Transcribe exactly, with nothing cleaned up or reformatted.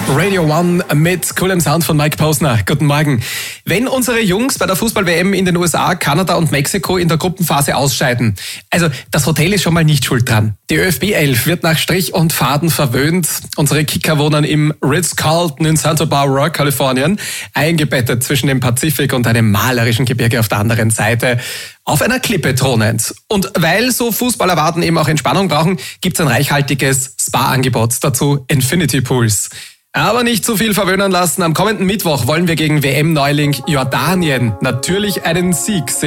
Radio One mit coolem Sound von Mike Posner. Guten Morgen. Wenn unsere Jungs bei der Fußball-W M in den U S A, Kanada und Mexiko in der Gruppenphase ausscheiden, also das Hotel ist schon mal nicht schuld dran. Die ÖFB elf wird nach Strich und Faden verwöhnt. Unsere Kicker wohnen im Ritz-Carlton in Santa Barbara, Kalifornien, eingebettet zwischen dem Pazifik und einem malerischen Gebirge auf der anderen Seite, auf einer Klippe thronend. Und weil so Fußballerwarten eben auch Entspannung brauchen, gibt's ein reichhaltiges Spa-Angebot, dazu Infinity Pools. Aber nicht zu viel verwöhnen lassen. Am kommenden Mittwoch wollen wir gegen W M-Neuling Jordanien natürlich einen Sieg sehen.